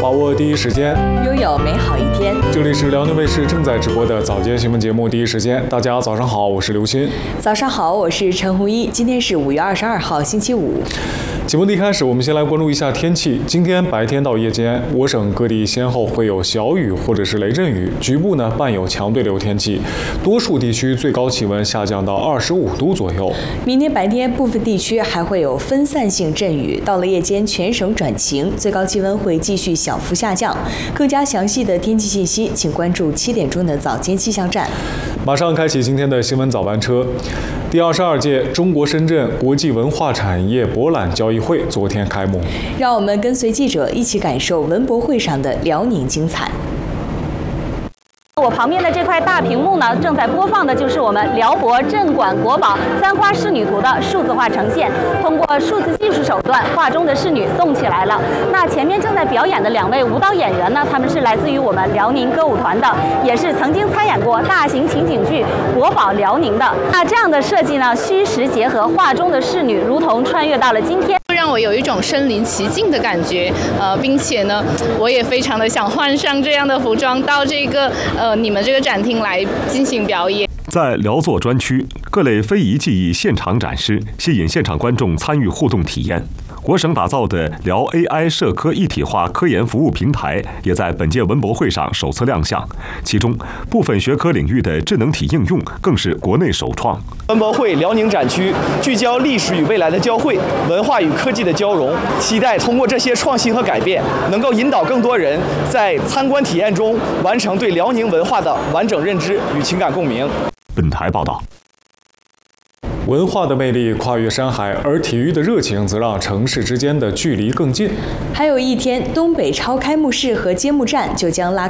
把握第一时间， 拥有美好一天。 这里是辽宁卫视正在直播的早间新闻节目《第一时间》，大家早上好，我是刘鑫。 早上好，我是陈红一。今天是5月22号，星期五。 节目的一开始，我们先来关注一下天气。今天白天到夜间，我省各地先后会有小雨或者是雷阵雨，局部呢伴有强对流天气，多数地区最高气温下降到25度左右。 明天白天部分地区还会有分散性阵雨，到了夜间全省转晴，最高气温会继续小幅下降。更加详细的天气信息，请关注7点钟的早间气象站。 马上开启今天的新闻早班车。第22届中国深圳国际文化产业博览交易会昨天开幕， 让我们跟随记者一起感受文博会上的辽宁精彩。 我旁边的这块大屏幕呢，正在播放的就是我们辽博镇馆国宝簪花仕女图的数字化呈现。通过数字技术手段，画中的仕女动起来了。那前面正在表演的2位舞蹈演员呢，他们是来自于我们辽宁歌舞团的，也是曾经参演过大型情景剧《国宝辽宁》的。那这样的设计呢，虚实结合，画中的仕女如同穿越到了今天， 让我有一种身临其境的感觉。并且呢，我也非常的想换上这样的服装到这个你们这个展厅来进行表演。 在辽作专区，各类非遗技艺现场展示，吸引现场观众参与互动体验。国省打造的辽 AI 社科一体化科研服务平台也在本届文博会上首次亮相，其中部分学科领域的智能体应用更是国内首创。 文博会辽宁展区聚焦历史与未来的交汇，文化与科技的交融，期待通过这些创新和改变，能够引导更多人在参观体验中完成对辽宁文化的完整认知与情感共鸣。 本台报道。 文化的魅力跨越山海，而体育的热情则让城市之间的距离更近。 还有一天，东北超开幕式和揭幕战就将拉